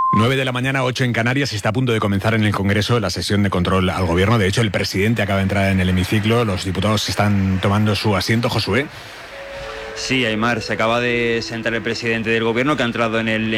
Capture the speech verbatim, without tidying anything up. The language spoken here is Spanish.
nueve de la mañana, ocho en Canarias, está a punto de comenzar en el Congreso la sesión de control al Gobierno. De hecho, el presidente acaba de entrar en el hemiciclo, los diputados están tomando su asiento. Josué. Sí, Aymar, se acaba de sentar el presidente del Gobierno, que ha entrado en el